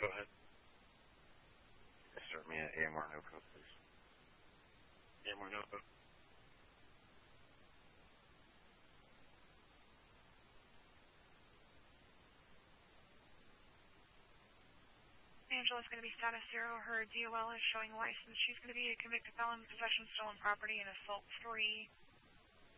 Go ahead. Start me at AMR NOCO, please. AMR NOCO. Angela's going to be status 0. Her DOL is showing license. She's going to be a convicted felon, possession of stolen property, and assault 3.